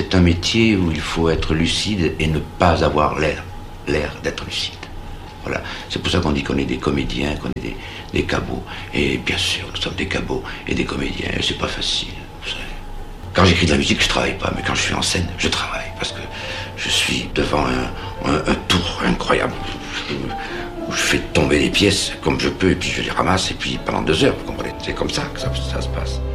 c'est un métier où il faut être lucide et ne pas avoir l'air d'être lucide. Voilà. C'est pour ça qu'on dit qu'on est des comédiens, qu'on est des cabots. Et bien sûr, nous sommes des cabots et des comédiens. Et c'est pas facile, vous savez. Quand j'écris de la musique, je travaille pas, mais quand je suis en scène, je travaille. Parce que je suis devant un tour incroyable. Où je fais tomber les pièces comme je peux, et puis je les ramasse, et puis pendant 2 heures, vous comprenez. C'est comme ça que ça se passe.